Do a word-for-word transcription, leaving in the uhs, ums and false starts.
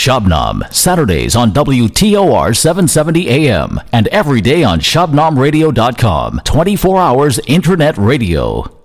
Shabnam, Saturdays on W T O R seven seventy A M and every day on shabnam radio dot com. twenty-four hours internet radio.